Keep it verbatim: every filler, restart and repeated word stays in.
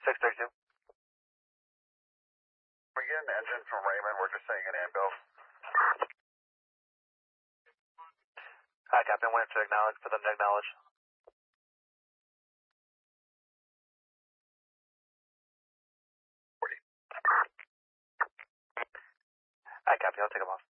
six thirty-two. We get an engine from Raymond. We're just saying an ambulance. Hi, Captain. Waiting to acknowledge, for them to acknowledge. Hi, Captain. I'll take them off.